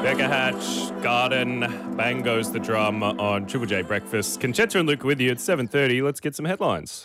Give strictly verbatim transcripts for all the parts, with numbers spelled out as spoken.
Becca Hatch, Garden, bang goes the drum on Triple J Breakfast. Conchetta and Luke with you at seven thirty. Let's get some headlines.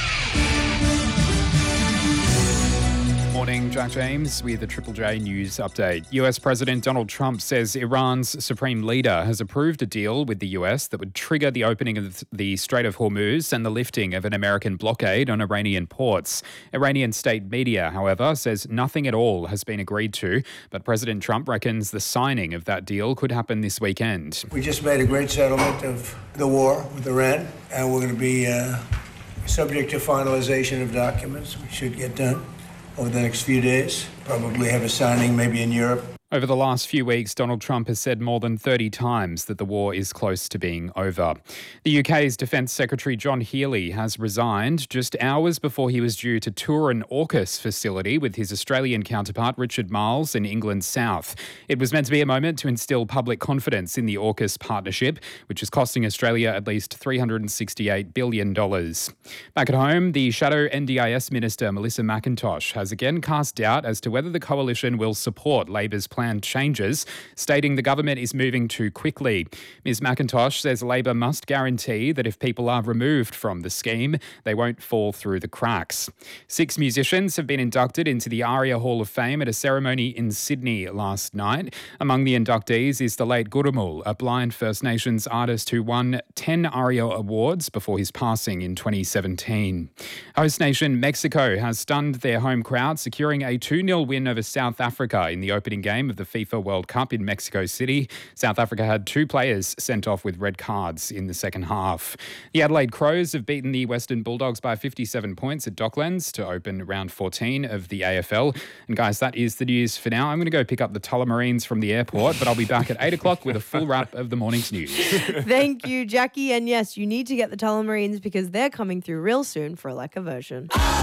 Morning, Jack James with the Triple J News Update. U S President Donald Trump says Iran's supreme leader has approved a deal with the U S that would trigger the opening of the Strait of Hormuz and the lifting of an American blockade on Iranian ports. Iranian state media, however, says nothing at all has been agreed to, but President Trump reckons the signing of that deal could happen this weekend. We just made a great settlement of the war with Iran, and we're going to be uh, subject to finalization of documents, which should get done over the next few days. Probably have a signing maybe in Europe. Over the last few weeks, Donald Trump has said more than thirty times that the war is close to being over. The U K's Defence Secretary John Healey has resigned just hours before he was due to tour an AUKUS facility with his Australian counterpart Richard Marles in England's south. It was meant to be a moment to instill public confidence in the AUKUS partnership, which is costing Australia at least three hundred sixty-eight billion dollars. Back at home, the shadow N D I S Minister Melissa McIntosh has again cast doubt as to whether the coalition will support Labor's plan changes, stating the government is moving too quickly. Ms McIntosh says Labor must guarantee that if people are removed from the scheme, they won't fall through the cracks. Six musicians have been inducted into the ARIA Hall of Fame at a ceremony in Sydney last night. Among the inductees is the late Gurrumul, a blind First Nations artist who won ten ARIA awards before his passing in twenty seventeen. Host nation Mexico has stunned their home crowd, securing a two nil win over South Africa in the opening game of the FIFA World Cup in Mexico City. South Africa had two players sent off with red cards in the second half. The Adelaide Crows have beaten the Western Bulldogs by fifty-seven points at Docklands to open round fourteen of the A F L. And guys, that is the news for now. I'm going to go pick up the Tullamarines from the airport, but I'll be back at eight o'clock with a full wrap of the morning's news. Thank you, Jackie. And yes, you need to get the Tullamarines because they're coming through real soon for a Lekker version.